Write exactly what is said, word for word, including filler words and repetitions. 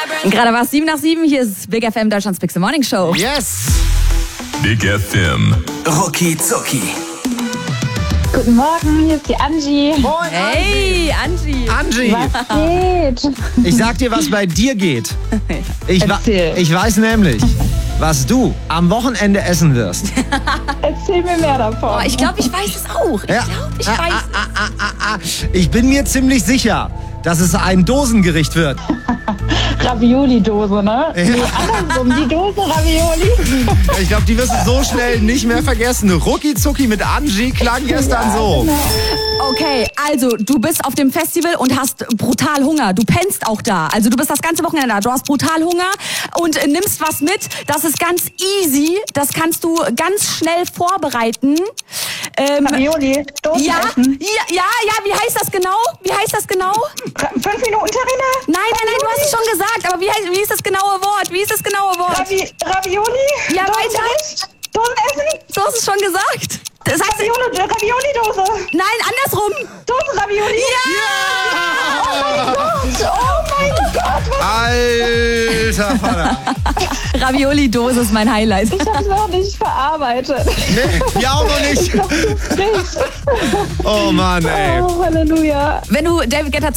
Gerade war es sieben nach sieben. Hier ist Big F M, Deutschlands Big Morning Show. Yes! Big F M. Rucki Zucki. Guten Morgen, hier ist die Angie. Moin, Hey, Angie. Angie! Was geht? Ich sag dir, was bei dir geht. Ich, wa- Erzähl. ich weiß nämlich, was du am Wochenende essen wirst. Erzähl mir mehr davon. Oh, ich glaube, ich weiß es auch. Ich Ja. glaube, ich Ah, weiß ah, ah, ah, ah, ah. Ich bin mir ziemlich sicher, dass es ein Dosengericht wird. Ravioli-Dose, ne? Ja. Nee, andersrum, die Dose Ravioli. Ich glaube, die wirst du so schnell nicht mehr vergessen. Rucki Zucki mit Angie klang gestern so. Okay, also du bist auf dem Festival und hast brutal Hunger. Du pennst auch da. Also du bist das ganze Wochenende da. Du hast brutal Hunger und äh, nimmst was mit. Das ist ganz easy. Das kannst du ganz schnell vorbereiten. Ähm, Ravioli, Dosen ja, essen. ja, ja, ja, wie heißt das genau? Wie heißt das genau? Ra- Fünf Minuten Terrine? Nein, nein, nein, du hast es schon gesagt. Aber wie, heißt, wie ist das genaue Wort? Wie ist das genaue Wort? Ravi Ravioli? Ja, Dosengericht? Dosen essen? Du hast es schon gesagt. Das heißt, Ravioli, Ravioli-Dose. nein, andersrum. Dosen Ravioli? Ja! Oh mein Gott, was? Alter Vater. Ravioli-Dose ist mein Highlight. Ich hab's noch nicht verarbeitet. Nee, wir auch noch nicht. Ich hab's frisch. Oh Mann, ey. Oh, Halleluja. Wenn du David Guetta